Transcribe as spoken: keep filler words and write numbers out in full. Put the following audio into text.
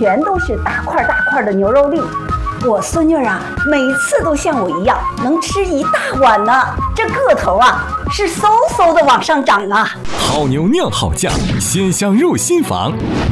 全都是大块大块的牛肉粒。我孙女啊，每次都像我一样能吃一大碗呢，这个头啊是嗖嗖的往上涨啊。 好牛酿好酱，鲜香入心房。